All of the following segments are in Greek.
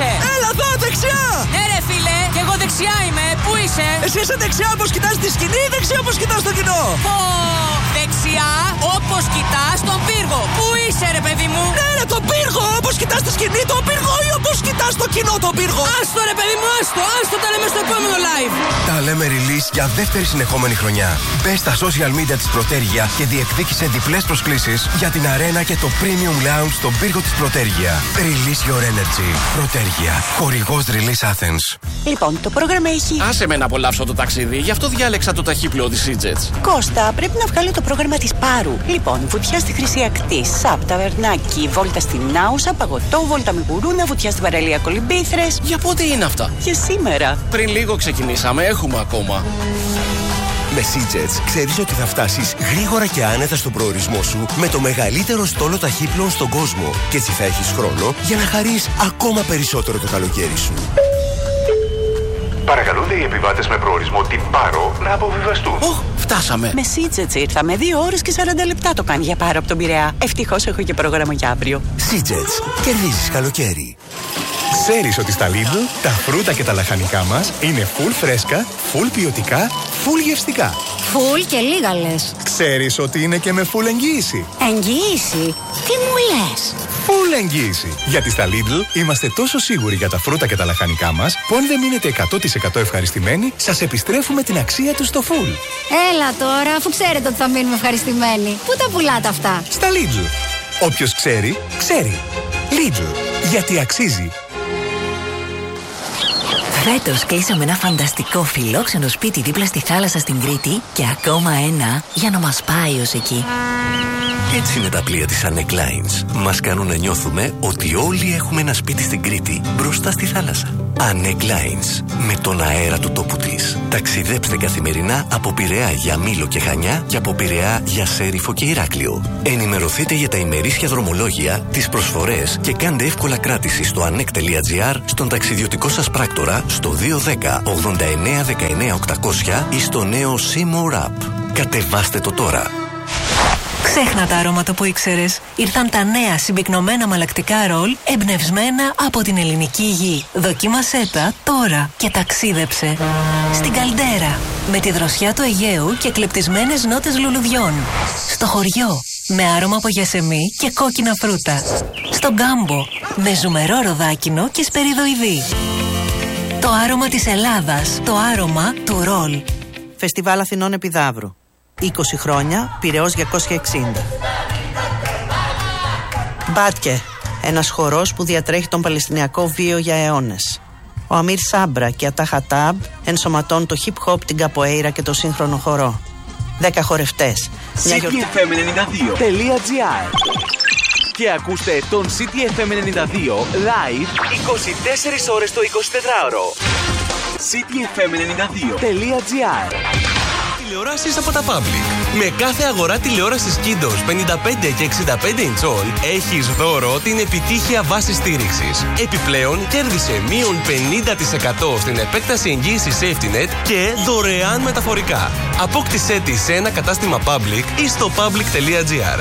είσαι? Έλα εδώ, δεξιά! Ναι ρε φίλε, κι εγώ δεξιά είμαι. Πού είσαι? Εσύ είσαι δεξιά όπως κοιτάς τη σκηνή ή δεξιά όπως κοιτάς το κοινό? Δεξιά όπως κοιτάς τον πύργο. Πού είσαι ρε παιδί μου? Ναι ρε, τον πύργο, όπως κοιτάς τη σκηνή τον πύργο ή όπως κοιτάς το κοινό τον πύργο? Άστο ρε παιδί μου, άστο, τα λέμε στο επόμενο live. Τα λέμε release για δεύτερη συνεχόμενη χρονιά. Μπες στα social media της Πρωτέργεια και διεκδίκησε διπλές προσκλήσεις για την αρένα και το premium lounge στον πύργο της Πρωτέργεια. Release your energy. Πρωτέργεια. Χορηγός Release Athens. Λοιπόν, το πρόγραμμα έχει. Άσε με να απολαύσω το ταξίδι, γι' αυτό διάλεξα το ταχύπλοο της EasyJet. Κώστα, πρέπει να βγάλω το πρόγραμμα της Πάρου. Λοιπόν, βουτιά στη Χρυσή Ακτή, ΣΑΠ, ταβερνάκι, βόλτα στην Άουσα, παγωτό, βόλτα με γουρούνα, βουτιά στην παραλία Κολυμπήθρες. Για πότε είναι αυτά? Για σήμερα. Πριν λίγο ξεκινήσαμε, έχουμε ακόμα. Με EasyJet ξέρεις ότι θα φτάσεις γρήγορα και άνετα στον προορισμό σου με το μεγαλύτερο στόλο ταχύπλων στον κόσμο. Και έτσι θα έχεις χρόνο για να χαρείς ακόμα περισσότερο το καλοκαίρι σου. Παρακαλούνται οι επιβάτες με προορισμό την Πάρο να αποβιβαστούν. Φτάσαμε. Με EasyJet ήρθαμε. 2 ώρες και 40 λεπτά το κάνει για Πάρο από τον Πειραιά. Ευτυχώς έχω και πρόγραμμα για αύριο. EasyJet. Κερδίζεις καλοκαίρι. Ξέρεις ότι στα Lidl τα φρούτα και τα λαχανικά μας είναι full φρέσκα, full ποιοτικά, full γευστικά. Full και λίγα λες. Ξέρεις ότι είναι και με full εγγύηση. Εγγύηση? Τι μου λες? Full εγγύηση. Γιατί στα Lidl είμαστε τόσο σίγουροι για τα φρούτα και τα λαχανικά μας που αν δεν μείνετε 100% ευχαριστημένοι, σας επιστρέφουμε την αξία τους στο full. Έλα τώρα, αφού ξέρετε ότι θα μείνουμε ευχαριστημένοι. Πού τα πουλάτε αυτά? Στα Lidl. Όποιος ξέρει, ξέρει. Lidl. Γιατί αξίζει. Φέτος κλείσαμε ένα φανταστικό φιλόξενο σπίτι δίπλα στη θάλασσα στην Κρήτη και ακόμα ένα για να μας πάει ως εκεί. Έτσι είναι τα πλοία της Anec Lines. Μας κάνουν να νιώθουμε ότι όλοι έχουμε ένα σπίτι στην Κρήτη, μπροστά στη θάλασσα. Anec Lines, με τον αέρα του τόπου της. Ταξιδέψτε καθημερινά από Πειραιά για Μήλο και Χανιά και από Πειραιά για Σέριφο και Ηράκλειο. Ενημερωθείτε για τα ημερήσια δρομολόγια, τις προσφορές και κάντε εύκολα κράτηση στο anec.gr, στον ταξιδιωτικό σας πράκτορα, στο 210 89 19 800 ή στο νέο Seymour App. Κατεβάστε το τώρα. Ξέχνα τα αρώματα που ήξερες. Ήρθαν τα νέα συμπυκνωμένα μαλακτικά ρολ εμπνευσμένα από την ελληνική γη. Δοκίμασέ τα τώρα και ταξίδεψε στην Καλντέρα με τη δροσιά του Αιγαίου και κλεπτισμένες νότες λουλουδιών. Στο χωριό με άρωμα από γιασεμί και κόκκινα φρούτα. Στο Γκάμπο με ζουμερό ροδάκινο και σπεριδοειδή. Το άρωμα της Ελλάδας, το άρωμα του ρολ. Φεστιβάλ Αθηνών Επιδαύρου. 20 χρόνια, Πειραιώς 260. Μπάτκε, ένας χορός που διατρέχει τον Παλαιστινιακό βίο για αιώνες. Ο Αμίρ Σάμπρα και Ατά Χατάμπ ενσωματώνουν το hip hop, την καποέιρα και το σύγχρονο χορό. 10 χορευτές. cityfm92.gr Και ακούστε τον CityFM92 live 24 ώρες το 24ωρο. cityfm92.gr Τηλεοράσεις από τα Public. Με κάθε αγορά τηλεόρασης Kiddos 55 και 65 ιντσών έχεις δώρο την επιτύχεια βάση στήριξης. Επιπλέον κέρδισε μείον 50% στην επέκταση εγγύησης SafetyNet και δωρεάν μεταφορικά. Απόκτησέ τη σε ένα κατάστημα Public ή στο public.gr.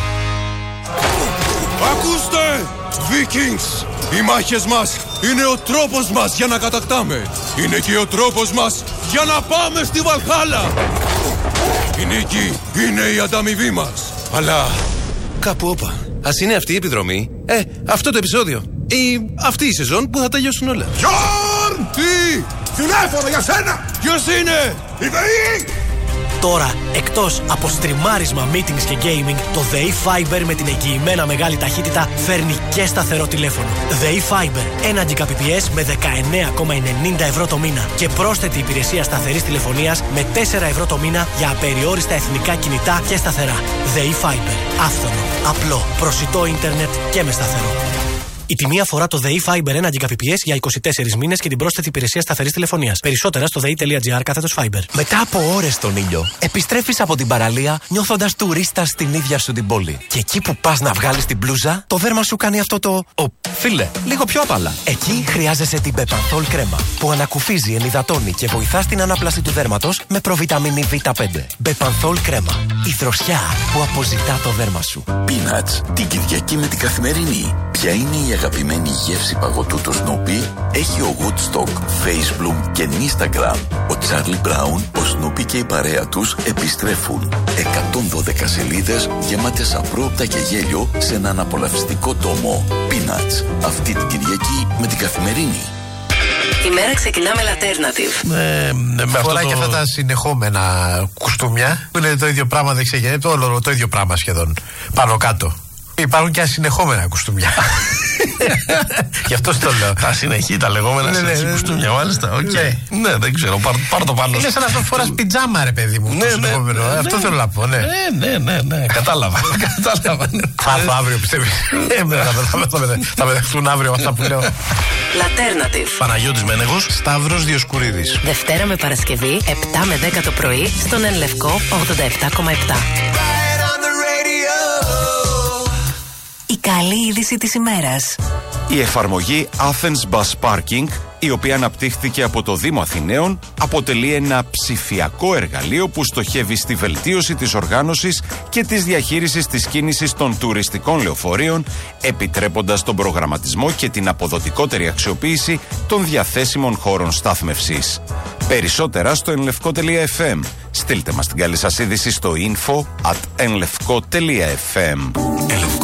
Ακούστε! Vikings! Οι μάχες μας είναι ο τρόπος μας για να κατακτάμε. Είναι και ο τρόπος μας για να πάμε στη Βαλχάλα. Η νίκη είναι η ανταμοιβή μας. Αλλά κάπου όπα. Ας είναι αυτή η επιδρομή. Αυτό το επεισόδιο. Ή αυτή η σεζόν που θα τελειώσουν όλα. Γιόρν! Τι! Τηλέφωνο για σένα! Ποιος είναι? Η ΔΕΗ! Τώρα, εκτός από στριμάρισμα, meetings και gaming, το ΔΕΗ Fiber με την εγγυημένα μεγάλη ταχύτητα φέρνει και σταθερό τηλέφωνο. ΔΕΗ Fiber, 1 Gbps με 19,90 ευρώ το μήνα και πρόσθετη υπηρεσία σταθερής τηλεφωνίας με 4 ευρώ το μήνα για απεριόριστα εθνικά κινητά και σταθερά. ΔΕΗ Fiber, άφθονο, απλό, προσιτό ίντερνετ και με σταθερό. Η τιμή αφορά το ΔΕΗ Fiber 1 Gbps για 24 μήνες και την πρόσθετη υπηρεσία σταθερής τηλεφωνίας. Περισσότερα στο dei.gr/Fiber. Μετά από ώρες στον ήλιο, επιστρέφεις από την παραλία νιώθοντας τουρίστας στην ίδια σου την πόλη. Και εκεί που πας να βγάλεις την μπλούζα, το δέρμα σου κάνει αυτό το. Φίλε, λίγο πιο απαλά. Εκεί χρειάζεσαι την Bepanthol κρέμα, που ανακουφίζει, ενυδατώνει και βοηθά στην ανάπλαση του δέρματος με προβιταμίνη Β5. Bepanthol κρέμα. Η δροσιά που αποζητά το δέρμα σου. Peanuts, την Κυριακή με την Καθημερινή. Ποια είναι η αγαπημένη γεύση παγωτού του Snoopy? Έχει ο Woodstock, Facebook και Instagram. Ο Charlie Brown, ο Snoopy και η παρέα τους επιστρέφουν. 112 σελίδες γεμάτες απρόοπτα και γέλιο σε έναν απολαυστικό τόμο. Peanuts. Αυτή την Κυριακή με την Καθημερινή. Η μέρα ξεκινά με Alternative. Φοράει και αυτά τα συνεχόμενα κουστούμια που είναι το ίδιο πράγμα δεξιά και όλο το ίδιο πράγμα σχεδόν πάνω κάτω. Υπάρχουν και ασυνεχόμενα κουστούμια. Γι' αυτό το λέω. Ασυνεχή τα λεγόμενα κουστούμια, μάλιστα. Ναι, δεν ξέρω. Πάρ' το πάνω. Είναι σαν αυτό που φοράς πιτζάμα, ρε παιδί μου. Αυτό θέλω να πω, ναι. Ναι. Κατάλαβα. Θα έρθω αύριο, πιστεύεις? Θα με δεχτούν αύριο αυτά που λέω. Alternative. Παναγιώτης Μένεγος, Σταύρος Διοσκουρίδης. Δευτέρα με Παρασκευή, 7 με 10 το πρωί, στον Εν Λευκό 87,7. Η καλή είδηση της ημέρας. Η εφαρμογή Athens Bus Parking, η οποία αναπτύχθηκε από το Δήμο Αθηναίων, αποτελεί ένα ψηφιακό εργαλείο που στοχεύει στη βελτίωση της οργάνωσης και της διαχείρισης της κίνησης των τουριστικών λεωφορείων, επιτρέποντας τον προγραμματισμό και την αποδοτικότερη αξιοποίηση των διαθέσιμων χώρων στάθμευσης. Περισσότερα στο enlevko.fm. Στείλτε μας την καλή σας είδηση στο info@enlevko.fm.